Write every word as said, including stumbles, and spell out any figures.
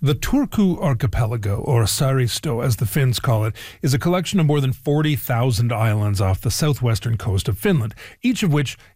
The Turku Archipelago, or Saaristo as the Finns call it, is a collection of more than forty thousand islands off the southwestern coast of Finland, each of which